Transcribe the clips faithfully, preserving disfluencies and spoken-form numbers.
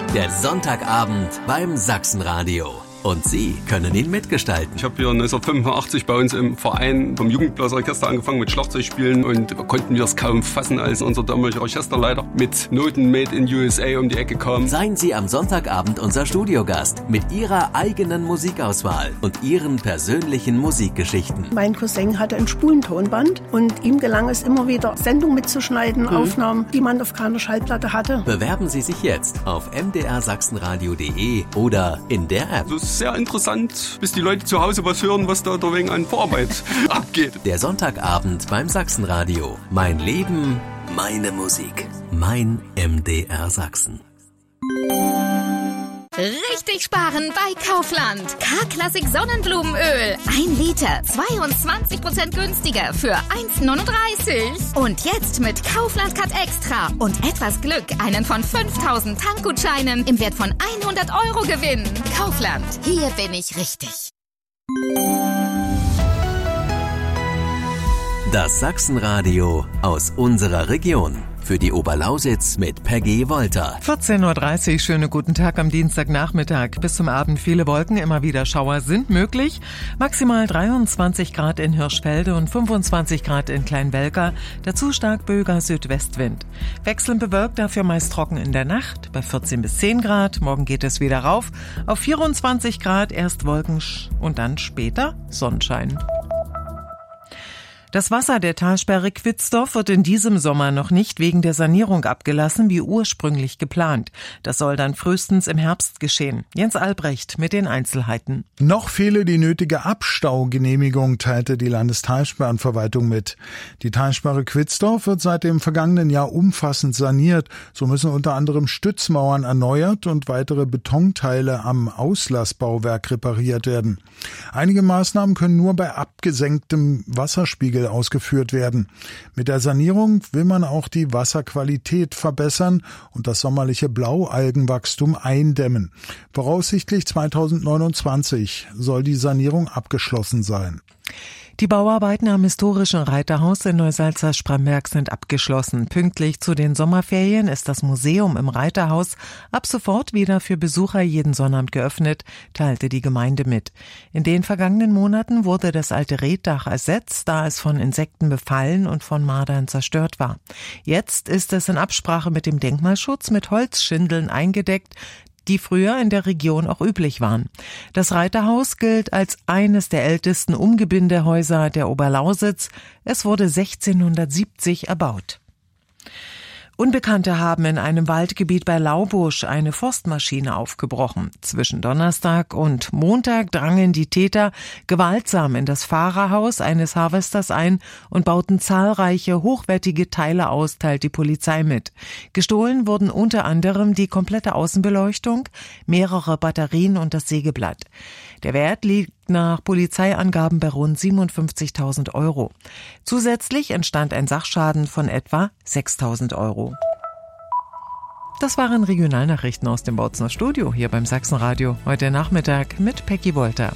Der Sonntagabend beim Sachsenradio. Und Sie können ihn mitgestalten. Ich habe hier neunzehnhundertfünfundachtzig bei uns im Verein vom Jugendblasorchester angefangen mit Schlagzeugspielen und konnten wir es kaum fassen, als unser damaliger Orchesterleiter mit Noten Made in U S A um die Ecke kam. Seien Sie am Sonntagabend unser Studiogast mit Ihrer eigenen Musikauswahl und Ihren persönlichen Musikgeschichten. Mein Cousin hatte ein Spulentonband und ihm gelang es immer wieder, Sendungen mitzuschneiden, mhm. Aufnahmen, die man auf keiner Schallplatte hatte. Bewerben Sie sich jetzt auf m d r sachsenradio punkt d e oder in der App. Das ist sehr interessant, bis die Leute zu Hause was hören, was da wegen an Vorarbeit abgeht. Der Sonntagabend beim Sachsenradio. Mein Leben, meine Musik. Mein M D R Sachsen. Richtig sparen bei Kaufland. K-Klassik Sonnenblumenöl. Ein Liter, zweiundzwanzig Prozent günstiger für eins neununddreißig. Und jetzt mit Kaufland Cut Extra und etwas Glück einen von fünftausend Tankgutscheinen im Wert von hundert Euro gewinnen. Kaufland, hier bin ich richtig. Das Sachsenradio aus unserer Region. Für die Oberlausitz mit Peggy Wolter. vierzehn Uhr dreißig, schönen guten Tag am Dienstagnachmittag. Bis zum Abend viele Wolken, immer wieder Schauer sind möglich. Maximal dreiundzwanzig Grad in Hirschfelde und fünfundzwanzig Grad in Kleinwelker. Dazu stark böiger Südwestwind. Wechselnd bewölkt, dafür meist trocken in der Nacht bei vierzehn bis zehn Grad. Morgen geht es wieder rauf auf vierundzwanzig Grad, erst Wolken und dann später Sonnenschein. Das Wasser der Talsperre Quitzdorf wird in diesem Sommer noch nicht wegen der Sanierung abgelassen, wie ursprünglich geplant. Das soll dann frühestens im Herbst geschehen. Jens Albrecht mit den Einzelheiten. Noch fehle die nötige Abstaugenehmigung, teilte die Landestalsperrenverwaltung mit. Die Talsperre Quitzdorf wird seit dem vergangenen Jahr umfassend saniert. So müssen unter anderem Stützmauern erneuert und weitere Betonteile am Auslassbauwerk repariert werden. Einige Maßnahmen können nur bei abgesenktem Wasserspiegel ausgeführt werden. Mit der Sanierung will man auch die Wasserqualität verbessern und das sommerliche Blaualgenwachstum eindämmen. Voraussichtlich zweitausendneunundzwanzig soll die Sanierung abgeschlossen sein. Die Bauarbeiten am historischen Reiterhaus in Neusalza-Spramberg sind abgeschlossen. Pünktlich zu den Sommerferien ist das Museum im Reiterhaus ab sofort wieder für Besucher jeden Sonnabend geöffnet, teilte die Gemeinde mit. In den vergangenen Monaten wurde das alte Reetdach ersetzt, da es von Insekten befallen und von Mardern zerstört war. Jetzt ist es in Absprache mit dem Denkmalschutz mit Holzschindeln eingedeckt, die früher in der Region auch üblich waren. Das Reiterhaus gilt als eines der ältesten Umgebindehäuser der Oberlausitz. Es wurde sechzehnhundertsiebzig erbaut. Unbekannte haben in einem Waldgebiet bei Laubusch eine Forstmaschine aufgebrochen. Zwischen Donnerstag und Montag drangen die Täter gewaltsam in das Fahrerhaus eines Harvesters ein und bauten zahlreiche hochwertige Teile aus, teilt die Polizei mit. Gestohlen wurden unter anderem die komplette Außenbeleuchtung, mehrere Batterien und das Sägeblatt. Der Wert liegt nach Polizeiangaben bei rund siebenundfünfzigtausend Euro. Zusätzlich entstand ein Sachschaden von etwa sechstausend Euro. Das waren Regionalnachrichten aus dem Bautzner Studio hier beim Sachsenradio. Heute Nachmittag mit Peggy Wolter.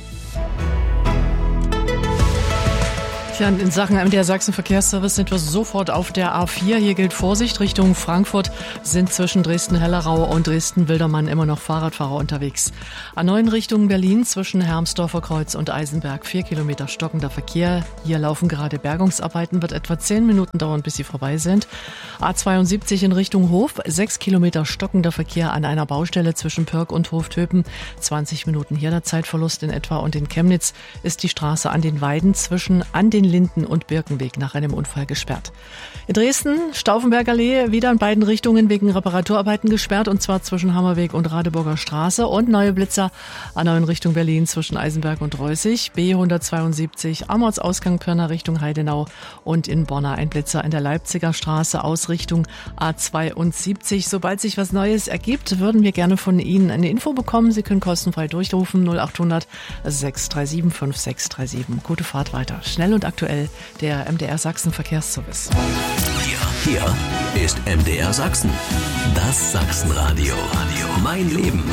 Ja, in Sachen M D R Sachsen Verkehrsservice sind wir sofort auf der A vier. Hier gilt Vorsicht. Richtung Frankfurt sind zwischen Dresden-Hellerau und Dresden-Wildermann immer noch Fahrradfahrer unterwegs. A neun Richtung Berlin zwischen Hermsdorfer Kreuz und Eisenberg. Vier Kilometer stockender Verkehr. Hier laufen gerade Bergungsarbeiten. Wird etwa zehn Minuten dauern, bis sie vorbei sind. A zweiundsiebzig in Richtung Hof. Sechs Kilometer stockender Verkehr an einer Baustelle zwischen Pörk und Hoftöpen. zwanzig Minuten hier der Zeitverlust in etwa. Und in Chemnitz ist die Straße an den Weiden zwischen an den Linden- und Birkenweg nach einem Unfall gesperrt. In Dresden, Stauffenbergallee, wieder in beiden Richtungen wegen Reparaturarbeiten gesperrt, und zwar zwischen Hammerweg und Radeburger Straße, und neue Blitzer an neuen Richtung Berlin zwischen Eisenberg und Reußig, B hundertzweiundsiebzig, Amortsausgang Pirna Richtung Heidenau, und in Bonner ein Blitzer in der Leipziger Straße aus Richtung A zweiundsiebzig. Sobald sich was Neues ergibt, würden wir gerne von Ihnen eine Info bekommen. Sie können kostenfrei durchrufen null achthundert sechs drei sieben fünf sechs drei sieben. Gute Fahrt weiter. Schnell und aktuell der M D R Sachsen Verkehrsservice. Hier, hier ist M D R Sachsen. Das Sachsenradio. Mein Leben.